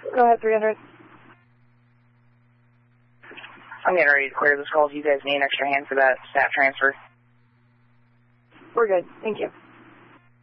Go ahead, 300. I'm getting ready to clear this call. Do you guys need an extra hand for that staff transfer? We're good. Thank you.